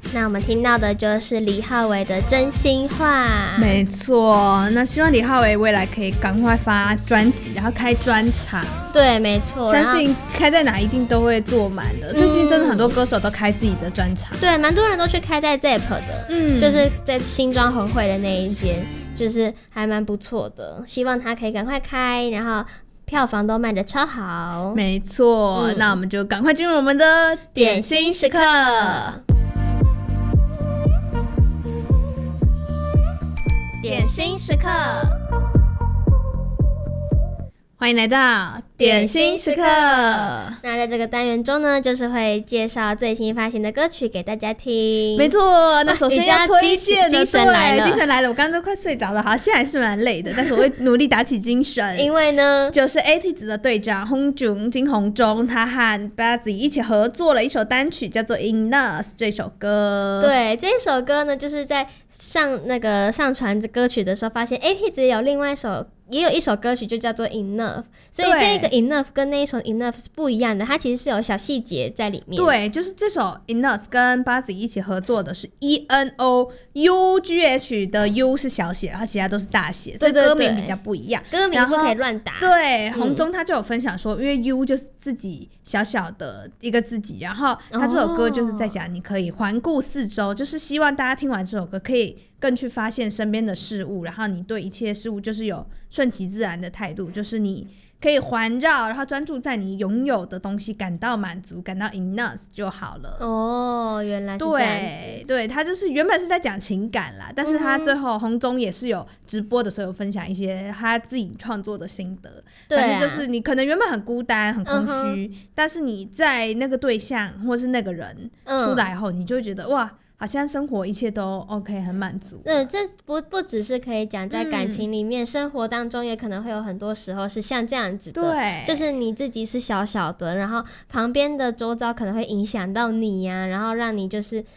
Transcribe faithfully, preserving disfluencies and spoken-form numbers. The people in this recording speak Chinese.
那我们听到的就是李浩维的真心话。 没错，那希望李浩维未来可以赶快发专辑，然后开专场。 对，没错， 相信开在哪一定都会坐满的。最近真的很多歌手都开自己的专场， 对，蛮多人都去开在 Zep 的，嗯，就是在新庄红会的那一间，就是还蛮不错的。希望他可以赶快开，然后票房都卖得超好。 没错、嗯、那我们就赶快进入我们的点心时刻。 点心时刻， 欢迎来到点心时刻。 那在这个单元中呢，就是会介绍最新发行的歌曲给大家听。 没错，那首先要推荐的、啊、 精神来了， 精神来了。我刚刚都快睡着了，好，现在还是蛮累的，但是我会努力打起精神。 因为呢， 就是 A T 子的队长洪炯金宏中，他和 Bazzi 一起合作了一首单曲，叫做 Enough 这首歌。 对，这首歌呢，就是在上那个上传歌曲的时候，发现 A T 子有另外一首。也有一首歌曲就叫做 Enough， 所以这个 Enough 跟那一首 Enough 是不一样的，它其实是有小细节在里面。 对，就是这首 Enough 跟 Bazzi 一起合作的是 E N O U G H 的 U 是小写，然后其他都是大写，所以歌名比较不一样。 歌名不可以乱打。 对，洪中他就有分享说、嗯、因为 U 就是自己小小的一个自己，然后他这首歌就是在讲你可以环顾四周、哦、就是希望大家听完这首歌可以更去发现身边的事物，然后你对一切事物就是有顺其自然的态度，就是你可以环绕，然后专注在你拥有的东西，感到满足，感到 enough 就好了。 哦，原来是这样子。 对对，他就是原本是在讲情感啦，但是他最后洪中也是有直播的时候有分享一些他自己创作的心得。对、啊，反正就是你可能原本很孤单很空虚、嗯、但是你在那个对象或是那个人出来后、嗯、你就会觉得哇，好像生活一切都 OK 很满足。 嗯，这不不只是可以讲在感情里面、嗯、生活当中也可能会有很多时候是像这样子的。 对， 就是你自己是小小的，然后旁边的周遭可能会影响到你呀、啊，然后让你就是